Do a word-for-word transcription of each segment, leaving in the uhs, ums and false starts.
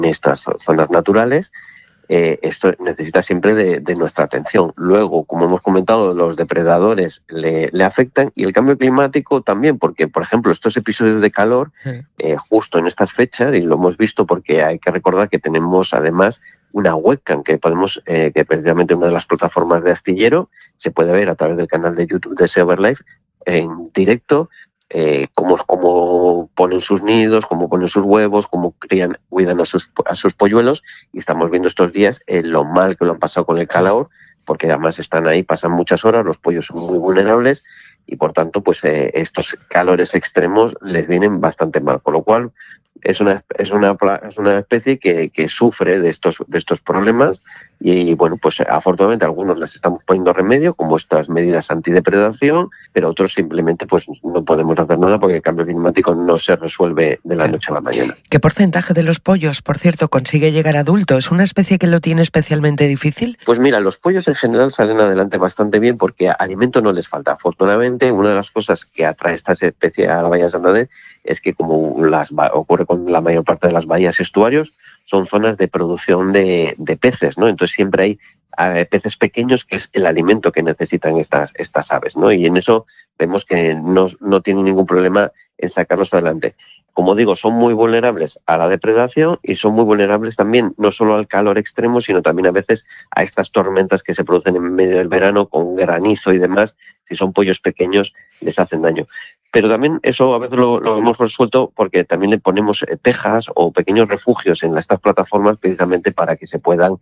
estas zonas naturales, eh, esto necesita siempre de, de nuestra atención. Luego, como hemos comentado, los depredadores le, le afectan y el cambio climático también, porque, por ejemplo, estos episodios de calor, eh, justo en estas fechas, y lo hemos visto porque hay que recordar que tenemos además una webcam que podemos, eh, que precisamente una de las plataformas de Astillero, se puede ver a través del canal de YouTube de Seoverlife en directo, eh, cómo, cómo ponen sus nidos, cómo ponen sus huevos, cómo crían, cuidan a sus, a sus polluelos, y estamos viendo estos días eh, lo mal que lo han pasado con el calor, porque además están ahí, pasan muchas horas, los pollos son muy vulnerables y por tanto pues eh, estos calores extremos les vienen bastante mal, con lo cual es una es una es una especie que, que sufre de estos de estos problemas y bueno, pues afortunadamente algunos les estamos poniendo remedio, como estas medidas antidepredación, pero otros simplemente pues no podemos hacer nada porque el cambio climático no se resuelve de la noche a la mañana. ¿Qué porcentaje de los pollos, por cierto, consigue llegar a adulto? ¿Es una especie que lo tiene especialmente difícil? Pues mira, los pollos en general salen adelante bastante bien porque alimento no les falta. Afortunadamente, una de las cosas que atrae esta especie a la bahía de Santander es que, como las ocurre con la mayor parte de las bahías y estuarios, son zonas de producción de, de peces, ¿no? Entonces siempre hay eh, peces pequeños, que es el alimento que necesitan estas, estas aves, ¿no? Y en eso vemos que no, no tienen ningún problema en sacarlos adelante. Como digo, son muy vulnerables a la depredación y son muy vulnerables también no solo al calor extremo, sino también a veces a estas tormentas que se producen en medio del verano con granizo y demás. Si son pollos pequeños, les hacen daño. Pero también eso a veces lo, lo hemos resuelto porque también le ponemos tejas o pequeños refugios en estas plataformas precisamente para que se puedan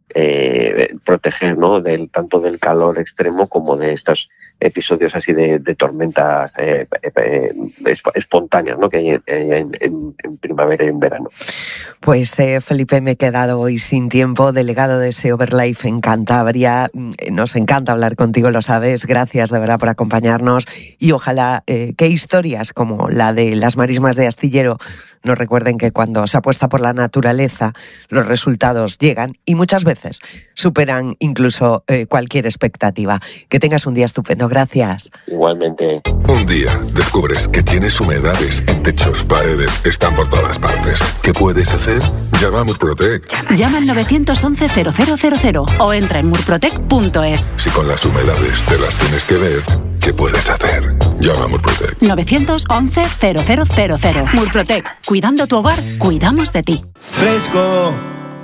eh, proteger, ¿no? Del, tanto del calor extremo como de estos episodios así de, de tormentas eh, eh, espontáneas, ¿no? Que hay en, en, en, en primavera y en verano. Pues eh, Felipe, me he quedado hoy sin tiempo, delegado de Seoverlife en Cantabria. Nos encanta hablar contigo, lo sabes. Gracias de verdad por acompañarnos y ojalá eh, que historias como la de las marismas de Astillero nos recuerden que cuando se apuesta por la naturaleza los resultados llegan y muchas veces superan incluso eh, cualquier expectativa. Que tengas un día estupendo. Gracias. Igualmente. Un día descubres que tienes humedades en techos, paredes, están por todas partes. ¿Qué puedes hacer? Llama a Murprotec. Llama al nueve once cero cero cero cero o entra en murprotec punto es. Si con las humedades te las tienes que ver, ¿qué puedes hacer? Llama a Murprotec. nueve once cero cero cero cero. Murprotec. Cuidando tu hogar, cuidamos de ti. Fresco.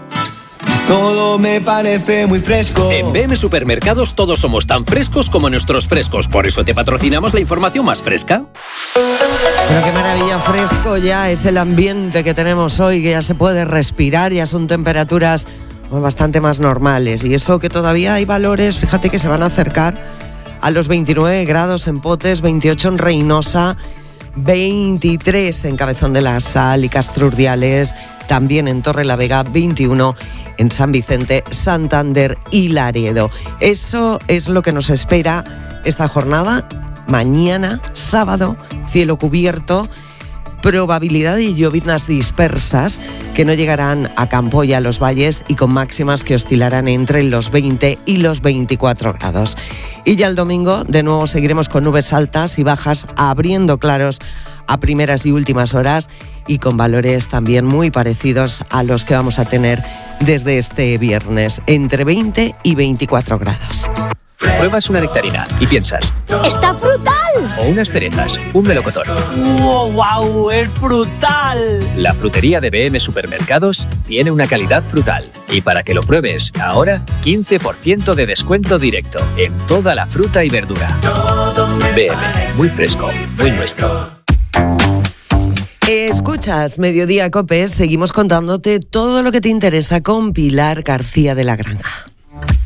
Todo me parece muy fresco. En B M Supermercados todos somos tan frescos como nuestros frescos. Por eso te patrocinamos la información más fresca. Bueno, qué maravilla, fresco ya es el ambiente que tenemos hoy, que ya se puede respirar, ya son temperaturas bastante más normales. Y eso que todavía hay valores, fíjate que se van a acercar a los veintinueve grados en Potes, veintiocho en Reynosa, veintitrés en Cabezón de la Sal y Castrurdiales, también en Torrelavega, veintiuno en San Vicente, Santander y Laredo. Eso es lo que nos espera esta jornada. Mañana, sábado, cielo cubierto, probabilidad de lloviznas dispersas que no llegarán a Campo y a los valles y con máximas que oscilarán entre los veinte y los veinticuatro grados. Y ya el domingo de nuevo seguiremos con nubes altas y bajas abriendo claros a primeras y últimas horas y con valores también muy parecidos a los que vamos a tener desde este viernes, entre veinte y veinticuatro grados. Pruebas una nectarina y piensas: ¡está frutal! O unas cerezas, un melocotón. ¡Wow, wow! ¡Es frutal! La frutería de B M Supermercados tiene una calidad frutal. Y para que lo pruebes, ahora quince por ciento de descuento directo en toda la fruta y verdura. B M, muy fresco, muy nuestro. Escuchas Mediodía COPE, seguimos contándote todo lo que te interesa con Pilar García de la Granja.